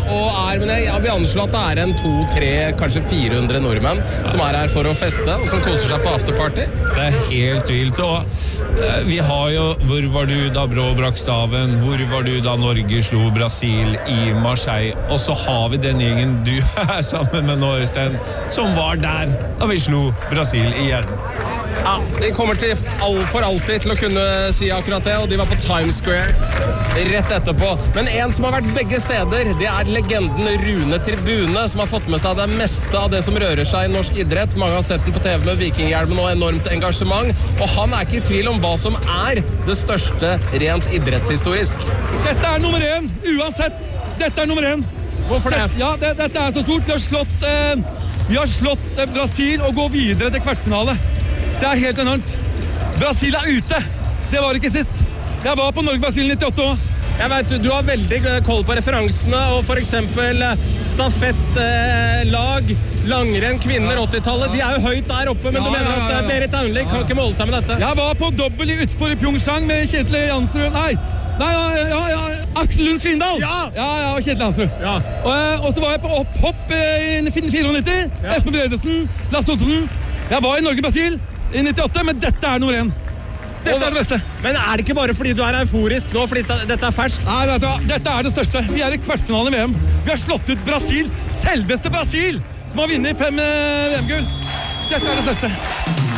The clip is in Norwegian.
og men jeg vil anslå at det en 200, 300, kanskje 400 nordmenn som her for å feste, og som koser seg på afterparty. Det helt vilt, og vi har jo Hvor var du da Brå brakk staven? Hvor var du da Norge slo Brasil i Marseille? Og så har vi den gjengen du er sammen med nå, Øystein, som var der da vi slo Brasil igjen. Ja, de kommer til for alltid til å kunne si akkurat det, og de var på Times Square rett etterpå. Men en som har vært begge steder, det legenden Rune Tribune, som har fått med seg det meste av det som rører seg i norsk idrett. Mange har sett den på TV med Vikinghjelmen og enormt engasjement, og han ikke i tvil om hva som det største rent idrettshistorisk. Dette nummer 1, uansett. Dette nummer 1. Hvorfor det? Ja, dette så stort. Vi har slått Brasil og går videre til kvartfinale. Det helt enormt. Brasil ute. Det var ikke sist. Jeg var på Norge-Brasil 98 år. Jeg vet, du har veldig koll på referansene, og for eksempel stafettlag, langrenn, kvinner, 80-tallet, de jo høyt der oppe, men du mener at Berit Aunli kan ikke måle seg med dette? Jeg var på dobbel i utfor i Pyeongchang med Kjetil Jansrud. Nei, Aksel Lund Svindal. Ja, Kjetil Jansrud. Ja. Og så var jeg på hopp i 94, Espen Bredesen, Lasse Olsen. Jeg var i Norge-Brasil i 98, men dette nummer 1. Dette det beste. Men det ikke bare fordi du euforisk nå, fordi dette ferskt? Nei, dette det største. Vi i kvartfinalen i VM. Vi har slått ut Brasil, selveste Brasil, som har vunnet 5 VM-gull. Dette det største.